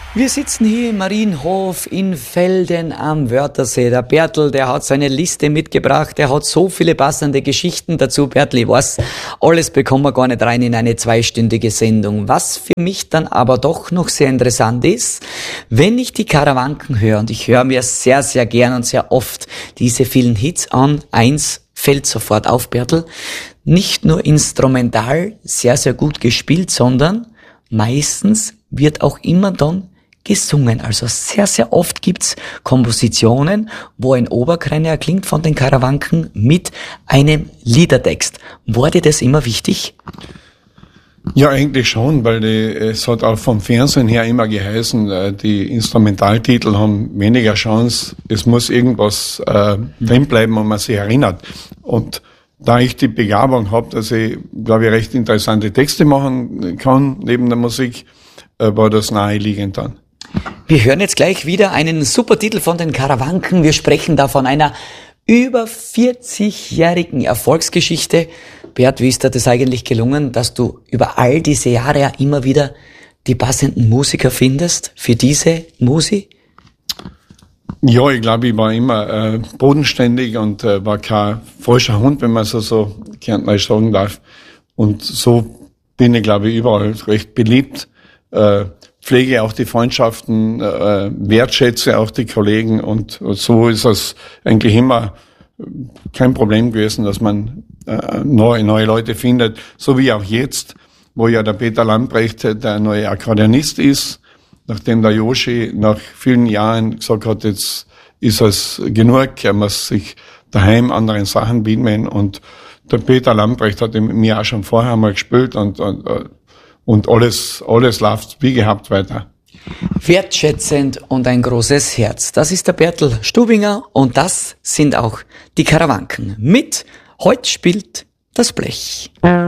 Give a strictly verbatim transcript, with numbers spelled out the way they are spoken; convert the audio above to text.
Wir sitzen hier im Marienhof in Velden am Wörthersee. Der Bertel, der hat seine Liste mitgebracht. Der hat so viele passende Geschichten dazu. Bertel, ich weiß, alles bekommen wir gar nicht rein in eine zweistündige Sendung. Was für mich dann aber doch noch sehr interessant ist, wenn ich die Karawanken höre, und ich höre mir sehr, sehr gern und sehr oft diese vielen Hits an, eins fällt sofort auf, Bertel, nicht nur instrumental sehr, sehr gut gespielt, sondern meistens wird auch immer dann gesungen. Also sehr, sehr oft gibt's Kompositionen, wo ein Oberkreiner erklingt von den Karawanken mit einem Liedertext. War dir das immer wichtig? Ja, eigentlich schon, weil die, es hat auch vom Fernsehen her immer geheißen, die Instrumentaltitel haben weniger Chance. Es muss irgendwas äh, drin bleiben, wo man sich erinnert. Und da ich die Begabung habe, dass ich, glaube ich, recht interessante Texte machen kann neben der Musik, äh, war das naheliegend dann. Wir hören jetzt gleich wieder einen super Titel von den Karawanken. Wir sprechen da von einer über vierzigjährigen Erfolgsgeschichte. Bert, wie ist dir das eigentlich gelungen, dass du über all diese Jahre ja immer wieder die passenden Musiker findest für diese Musi? Ja, ich glaube, ich war immer äh, bodenständig und äh, war kein falscher Hund, wenn man so so kärntnerisch sagen darf. Und so bin ich, glaube ich, überall recht beliebt. Äh, pflege auch die Freundschaften, äh, wertschätze auch die Kollegen und, und so ist es eigentlich immer kein Problem gewesen, dass man äh, neue, neue Leute findet, so wie auch jetzt, wo ja der Peter Lamprecht der neue Akkordeonist ist, nachdem der Joshi nach vielen Jahren gesagt hat, jetzt ist es genug, er muss sich daheim anderen Sachen widmen und der Peter Lamprecht hat mit mir auch schon vorher mal gespielt und, und Und alles, alles läuft wie gehabt weiter. Wertschätzend und ein großes Herz. Das ist der Bertel Stubinger und das sind auch die Karawanken. Mit Heute spielt das Blech.